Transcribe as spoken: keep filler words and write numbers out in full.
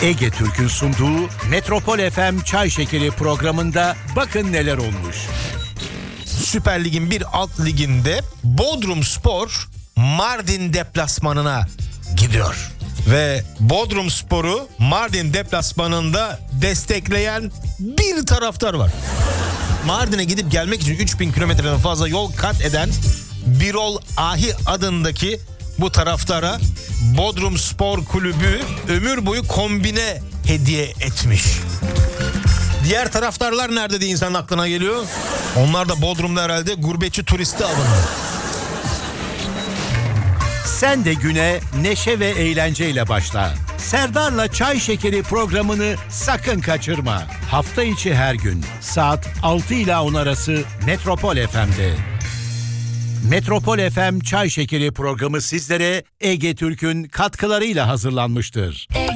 Ege Türk'ün sunduğu Metropol F M Çay Şekeri programında bakın neler olmuş. Süper Lig'in bir alt liginde Bodrumspor Mardin deplasmanına gidiyor. Ve Bodrumspor'u Mardin deplasmanında destekleyen bir taraftar var. Mardin'e gidip gelmek için üç bin kilometreden fazla yol kat eden Birol Ahi adındaki bu taraftara Bodrumspor Kulübü ömür boyu kombine hediye etmiş. Diğer taraftarlar nerede diye insanın aklına geliyor. Onlar da Bodrum'da herhalde gurbetçi turisti alındı. Sen de güne neşe ve eğlenceyle başla. Serdar'la Çay Şekeri programını sakın kaçırma. Hafta içi her gün saat altı ile on arası Metropol F M'de. Metropol F M Çay Şekeri programı sizlere Ege Türk'ün katkılarıyla hazırlanmıştır.